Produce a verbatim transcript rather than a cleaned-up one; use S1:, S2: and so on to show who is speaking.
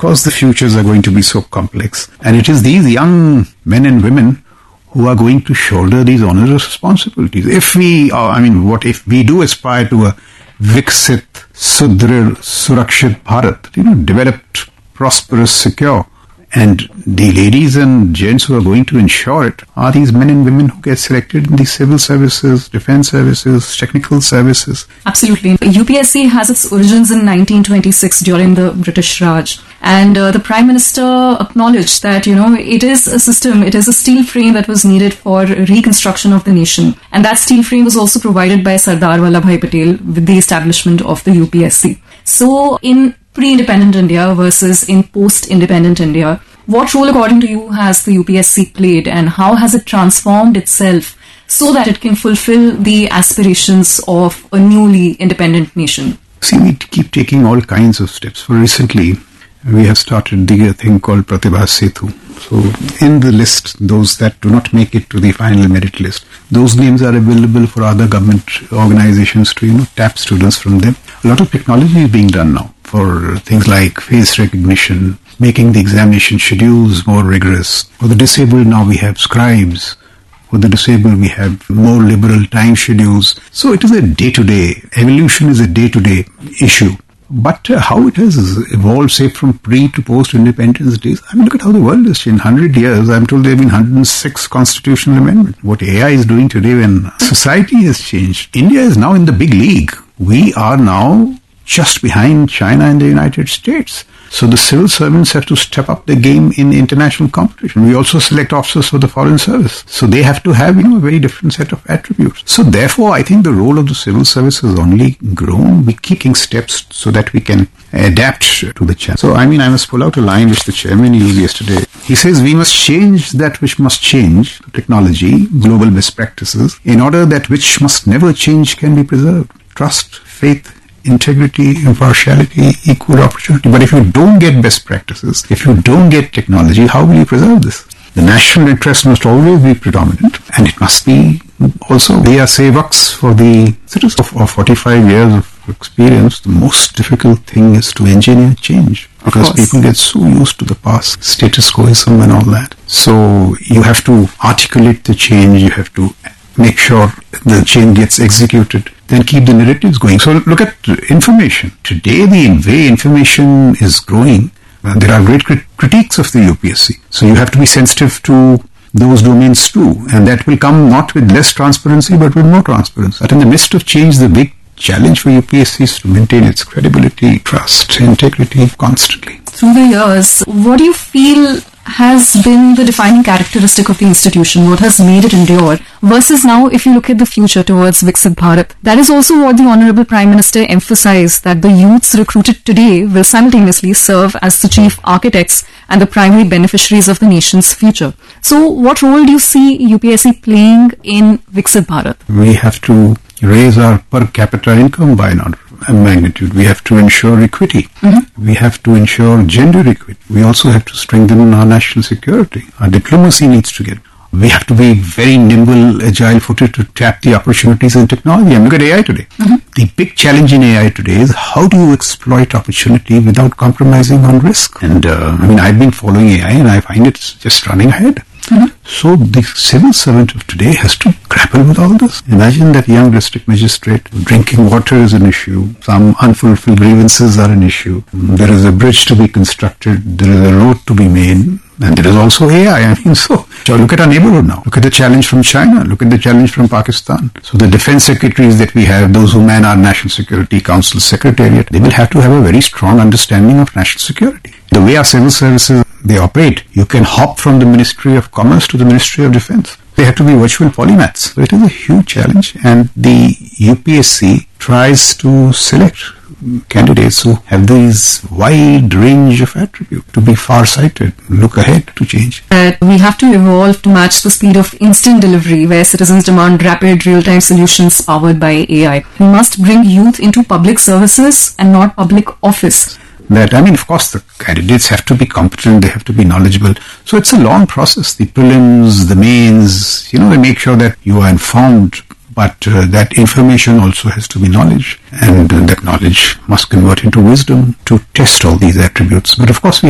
S1: course the futures are going to be so complex. And it is these young men and women who are going to shoulder these onerous responsibilities. If we, uh, I mean, what if we do aspire to a Viksit, Sudhrir, Surakshit Bharat, you know, developed, prosperous, secure, and the ladies and gents who are going to ensure it are these men and women who get selected in the civil services, defense services, technical services.
S2: Absolutely. U P S C has its origins in nineteen twenty-six during the British Raj. And uh, the Prime Minister acknowledged that, you know, it is a system, it is a steel frame that was needed for reconstruction of the nation. And that steel frame was also provided by Sardar Vallabhbhai Patel with the establishment of the U P S C. So in pre-independent India versus in post-independent India, what role, according to you, has the U P S C played, and how has it transformed itself so that it can fulfill the aspirations of a newly independent nation?
S1: See, we keep taking all kinds of steps. For recently, we have started the thing called Pratibha Setu. So in the list, those that do not make it to the final merit list, those names are available for other government organizations to, you know, tap students from them. A lot of technology is being done now for things like face recognition, making the examination schedules more rigorous. For the disabled, now we have scribes. For the disabled, we have more liberal time schedules. So it is a day-to-day, evolution is a day-to-day issue. But uh, how it has evolved, say, from pre to post-independence days, I mean, look at how the world has changed. In one hundred years, I'm told there have been one hundred six constitutional amendments. What A I is doing today when society has changed. India is now in the big league. We are now just behind China and the United States. So the civil servants have to step up their game in international competition. We also select officers for the foreign service. So they have to have, you know, a very different set of attributes. So therefore, I think the role of the civil service has only grown. We keep taking steps so that we can adapt to the challenge. So, I mean, I must pull out a line which the chairman used yesterday. He says, we must change that which must change, technology, global best practices, in order that which must never change can be preserved. Trust, faith, integrity, impartiality, equal opportunity. But if you don't get best practices, if you don't get technology, how will you preserve this? The national interest must always be predominant, and it must be also, they are sevaks for the citizens of, of forty-five years of experience. The most difficult thing is to engineer change, because people get so used to the past, status quoism and all that. So you have to articulate the change, you have to make sure the change gets executed, then keep the narratives going. So look at information. Today, the way information is growing, uh, there are great crit- critiques of the U P S C. So you have to be sensitive to those domains too. And that will come not with less transparency, but with more transparency. But in the midst of change, the big challenge for U P S C is to maintain its credibility, trust, integrity constantly.
S2: Through the years, what do you feel has been the defining characteristic of the institution? What has made it endure? Versus now, if you look at the future towards Viksit Bharat, that is also what the Honorable Prime Minister emphasized, that the youths recruited today will simultaneously serve as the chief architects and the primary beneficiaries of the nation's future. So what role do you see U P S C playing in Viksit Bharat?
S1: We have to raise our per capita income by an order of magnitude. We have to ensure equity. Mm-hmm. We have to ensure gender equity. We also have to strengthen our national security. Our diplomacy needs to get. We have to be very nimble, agile-footed to tap the opportunities in technology. And look at A I today. Mm-hmm. The big challenge in A I today is how do you exploit opportunity without compromising on risk? And uh, I mean, I've been following A I and I find it's just running ahead. Mm-hmm. So the civil servant of today has to grapple with all this. Imagine that young district magistrate. Drinking water is an issue. Some unfulfilled grievances are an issue. There is a bridge to be constructed. There is a road to be made. And there is also A I. I mean, so, so look at our neighborhood now. Look at the challenge from China. Look at the challenge from Pakistan. So the defense secretaries that we have, those who man our National Security Council Secretariat, they will have to have a very strong understanding of national security. The way our civil services, they operate, you can hop from the Ministry of Commerce to the Ministry of Defense. They have to be virtual polymaths. So it is a huge challenge, and the U P S C tries to select candidates who have these wide range of attributes to be far-sighted, look ahead to change.
S2: Uh, we have to evolve to match the speed of instant delivery, where citizens demand rapid, real-time solutions powered by A I. We must bring youth into public services and not public office.
S1: That, I mean, of course, the candidates have to be competent, they have to be knowledgeable. So it's a long process. The prelims, the mains, you know, they make sure that you are informed, but uh, that information also has to be knowledge. And uh, that knowledge must convert into wisdom to test all these attributes. But of course, we